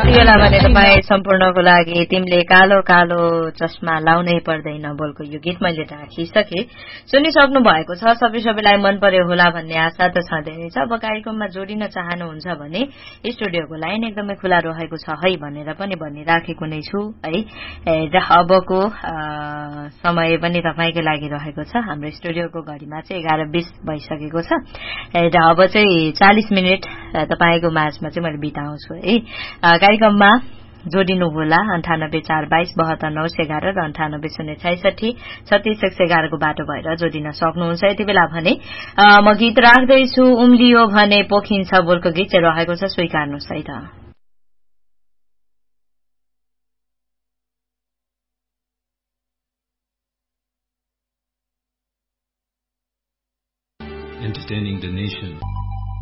यति बेला भने तपाईँ सम्पूर्णको लागि तिमीले कालो कालो चस्मा लाउनै पर्दैन बोलको यो गीत मैले राखिसके सुनिसक्नु भएको छ। सबैलाई मन पर्यो होला भन्ने आशा त छँदै नै छ। अब कार्यक्रममा जोडिन चाहनुहुन्छ भने स्टुडियोको लाइन एकदमै खुला रहेको छ है भनेर पनि भनिराखेको नै छु है। अबको समय पनि तपाईँकै लागि रहेको छ। हाम्रो स्टुडियोको घडीमा चाहिँ 11:20 भइसकेको छ र अब चाहिँ 40 मिनट तपाईँको माझमा चाहिँ मैले बिताउँछु है। कार्यक्रममा जोडिनु होला 9842272911 र 980663 3611 को बाटो भएर जोडिन सक्नुहुन्छ। यति बेला भने म गीत राख्दैछु उम्लियो भने पोखिन्छ बोलको गीत चाहिँ रहेको छ, स्वीकार्नुहोस् है त।